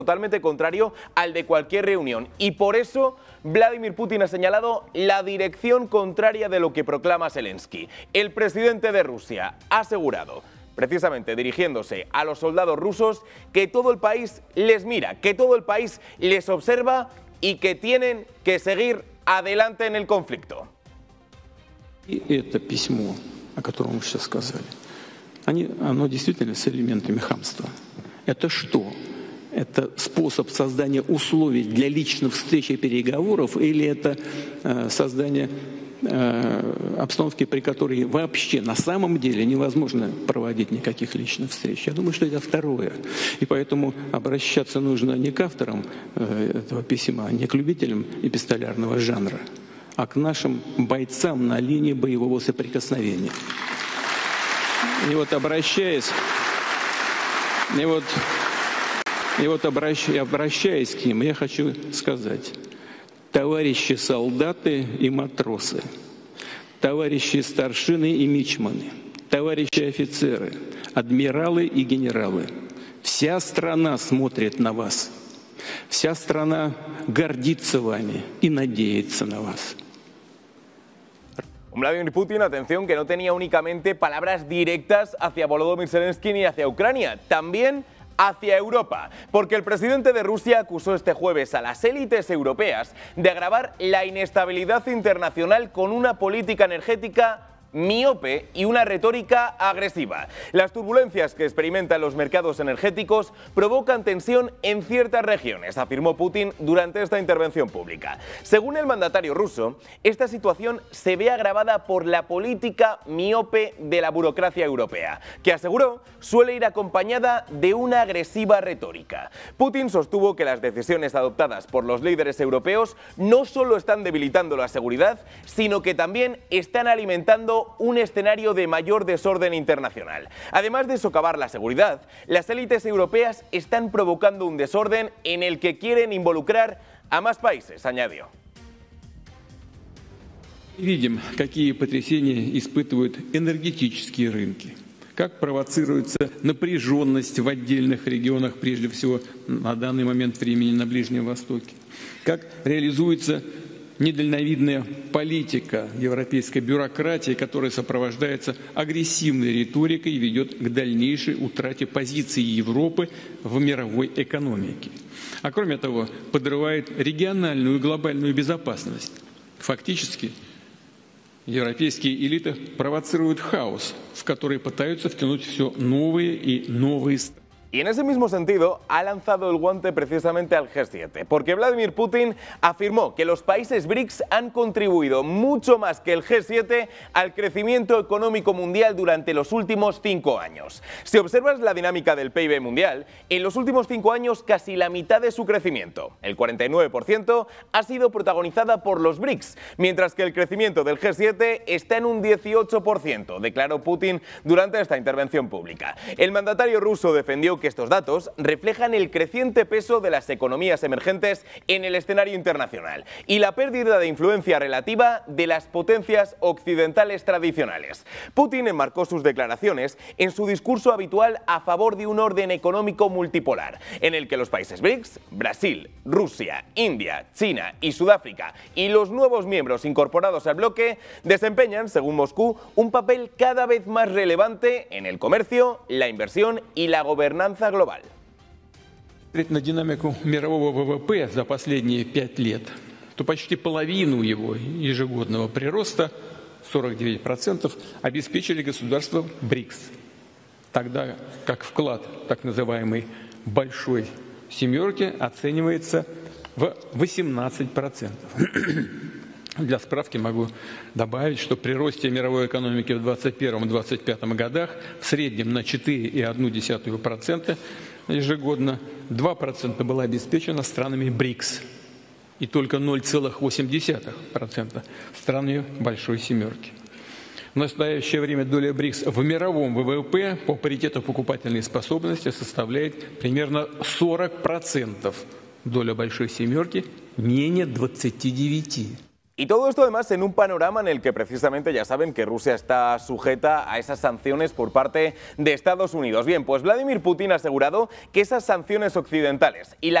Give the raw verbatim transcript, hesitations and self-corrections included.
totalmente contrario al de cualquier reunión. Y por eso Vladimir Putin ha señalado la dirección contraria de lo que proclama Zelensky. El presidente de Rusia ha asegurado, precisamente dirigiéndose a los soldados rusos, que todo el país les mira, que todo el país les observa y que tienen que seguir adelante en el conflicto. И это письмо, о котором вы сейчас сказали, они, оно действительно с элементами хамства. Это что? Это способ создания условий для личных встреч и переговоров, или это э, создание э, обстановки, при которой вообще на самом деле невозможно проводить никаких личных встреч? Я думаю, что это второе. И поэтому обращаться нужно не к авторам э, этого письма, не к любителям эпистолярного жанра, а к нашим бойцам на линии боевого соприкосновения. И вот обращаясь, и вот, и вот обращаясь, обращаясь к ним, я хочу сказать: товарищи солдаты и матросы, товарищи старшины и мичманы, товарищи офицеры, адмиралы и генералы, вся страна смотрит на вас. Вся страна гордится вами и надеется на вас. Vladimir Putin, atención, que no tenía únicamente palabras directas hacia Volodymyr Zelensky ni hacia Ucrania, también hacia Europa, porque el presidente de Rusia acusó este jueves a las élites europeas de agravar la inestabilidad internacional con una política energética miope y una retórica agresiva. Las turbulencias que experimentan los mercados energéticos provocan tensión en ciertas regiones, afirmó Putin durante esta intervención pública. Según el mandatario ruso, esta situación se ve agravada por la política miope de la burocracia europea, que aseguró suele ir acompañada de una agresiva retórica. Putin sostuvo que las decisiones adoptadas por los líderes europeos no solo están debilitando la seguridad, sino que también están alimentando un escenario de mayor desorden internacional. Además de socavar la seguridad, las élites europeas están provocando un desorden en el que quieren involucrar a más países, añadió. Видим, какие потрясения испытывают энергетические рынки, как провоцируется напряженность в отдельных регионах, прежде всего на данный момент времени на Ближнем Востоке, как реализуется недальновидная политика европейской бюрократии, которая сопровождается агрессивной риторикой и ведет к дальнейшей утрате позиции Европы в мировой экономике. А кроме того, подрывает региональную и глобальную безопасность. Фактически, европейские элиты провоцируют хаос, в который пытаются втянуть все новые и новые страны. Y en ese mismo sentido ha lanzado el guante precisamente al G siete, porque Vladimir Putin afirmó que los países BRICS han contribuido mucho más que el G siete al crecimiento económico mundial durante los últimos cinco años. Si observas la dinámica del P I B mundial, en los últimos cinco años casi la mitad de su crecimiento, el cuarenta y nueve por ciento, ha sido protagonizada por los BRICS, mientras que el crecimiento del G siete está en un dieciocho por ciento, declaró Putin durante esta intervención pública. El mandatario ruso defendió que estos datos reflejan el creciente peso de las economías emergentes en el escenario internacional y la pérdida de influencia relativa de las potencias occidentales tradicionales. Putin enmarcó sus declaraciones en su discurso habitual a favor de un orden económico multipolar, en el que los países BRICS, Brasil, Rusia, India, China y Sudáfrica y los nuevos miembros incorporados al bloque desempeñan, según Moscú, un papel cada vez más relevante en el comercio, la inversión y la gobernanza глобаль. На динамику мирового ВВП за последние пять лет, то почти половину его ежегодного прироста, сорок девять процентов, обеспечили государства БРИКС, тогда как вклад так называемой «большой семерки» оценивается в восемнадцать процентов. Для справки могу добавить, что при росте мировой экономики в двадцать первом — двадцать пятом годах в среднем на четыре и одну десятую процента ежегодно два процента было обеспечено странами БРИКС и только ноль целых восемь десятых процента странами Большой Семерки. В настоящее время доля БРИКС в мировом ВВП по паритету покупательной способности составляет примерно сорок процентов, доля Большой Семерки менее двадцати девяти процентов. Y todo esto además en un panorama en el que precisamente ya saben que Rusia está sujeta a esas sanciones por parte de Estados Unidos. Bien, pues Vladimir Putin ha asegurado que esas sanciones occidentales y la